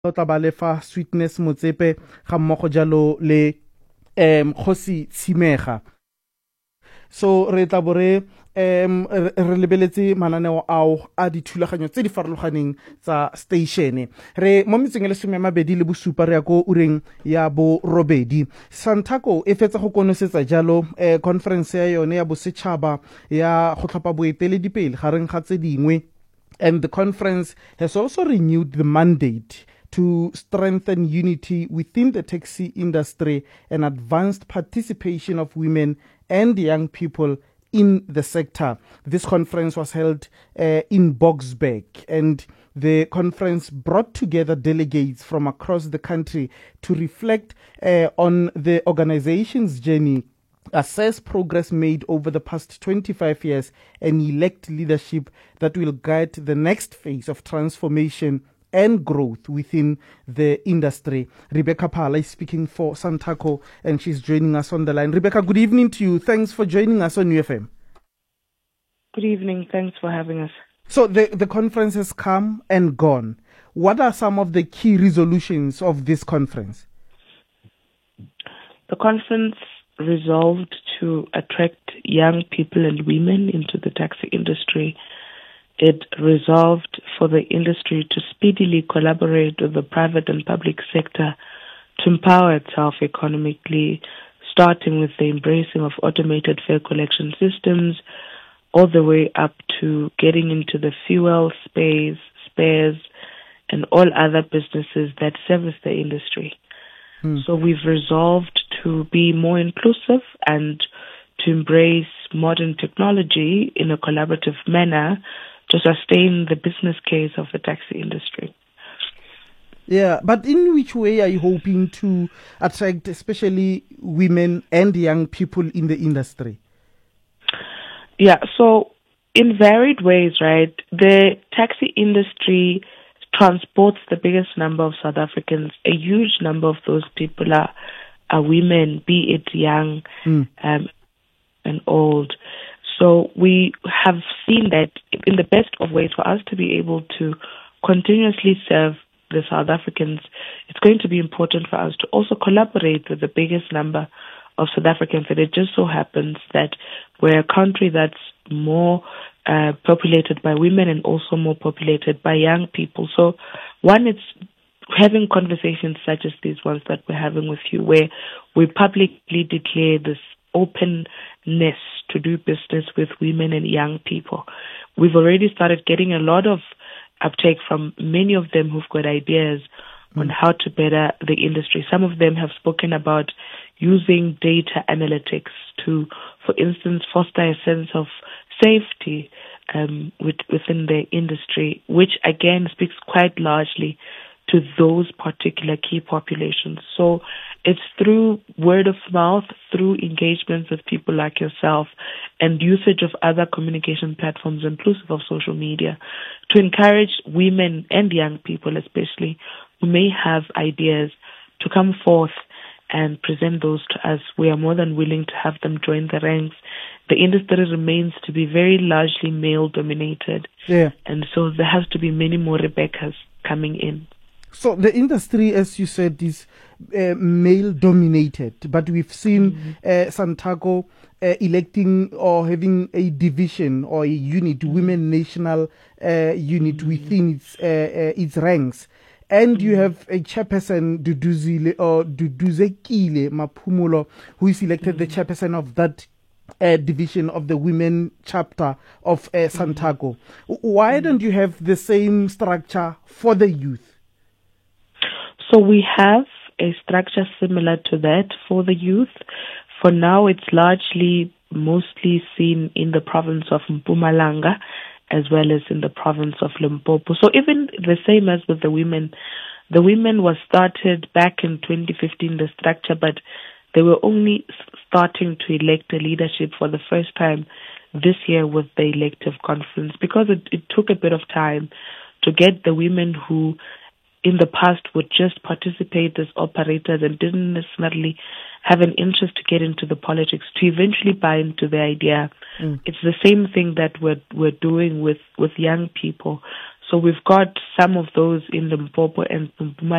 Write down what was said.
o tla ba lefa Sweetness Motsepe ga mmogo jalo le Kgosi Tshimega. So re tla bo re lebeletse mananeo ao a dithulaganyo tse di farologaneng tsa station. Re mo metseng le 27 le bosupa re ya go ureng ya bo robedi. Santaco e fetsa go konosetsa jalo conference ya yone ya bosetšhaba ya go tlhopha boeteledipele gareng ga tse dingwe, and the conference has also renewed the mandate to strengthen unity within the taxi industry and advanced participation of women and young people in the sector. This conference was held in Boksburg, and the conference brought together delegates from across the country to reflect on the organization's journey, assess progress made over the past 25 years, and elect leadership that will guide the next phase of transformation and growth within the industry. Rebecca Phala is speaking for Santaco, and she's joining us on the line. Rebecca, good evening to you. Thanks for joining us on UFM. Good evening. Thanks for having us. So the conference has come and gone. What are some of the key resolutions of this conference? The conference resolved to attract young people and women into the taxi industry. It resolved for the industry to speedily collaborate with the private and public sector to empower itself economically, starting with the embracing of automated fare collection systems, all the way up to getting into the fuel space, spares, and all other businesses that service the industry. So we've resolved to be more inclusive and to embrace modern technology in a collaborative manner to sustain the business case of the taxi industry. Yeah, but in which way are you hoping to attract especially women and young people in the industry? Yeah, so in varied ways, right? The taxi industry transports the biggest number of South Africans. A huge number of those people are women, be it young and old. So we have seen that in the best of ways for us to be able to continuously serve the South Africans, it's going to be important for us to also collaborate with the biggest number of South Africans. And it just so happens that we're a country that's more populated by women and also more populated by young people. So one, it's having conversations such as these ones that we're having with you, where we publicly declare this openness to do business with women and young people. We've already started getting a lot of uptake from many of them who've got ideas on how to better the industry. Some of them have spoken about using data analytics to, for instance, foster a sense of safety within the industry, which again speaks quite largely to those particular key populations. So it's through word of mouth, through engagements with people like yourself, and usage of other communication platforms, inclusive of social media, to encourage women and young people especially who may have ideas to come forth and present those to us. We are more than willing to have them join the ranks. The industry remains to be very largely male-dominated. Yeah. And so there has to be many more Rebeccas coming in. So the industry, as you said, is male-dominated, but we've seen Santaco electing or having a division or a unit, women national unit within its ranks. And you have a chairperson, Duduzekile Maphumulo, who is elected the chairperson of that division of the women chapter of Santaco. Why don't you have the same structure for the youth? So we have a structure similar to that for the youth. For now, it's mostly seen in the province of Mpumalanga, as well as in the province of Limpopo. So even the same as with the women was started back in 2015, the structure, but they were only starting to elect a leadership for the first time this year with the elective conference, because it took a bit of time to get the women who in the past would just participate as operators and didn't necessarily have an interest to get into the politics to eventually buy into the idea. It's the same thing that we're doing with young people. So we've got some of those in Limpopo and Mpumalanga.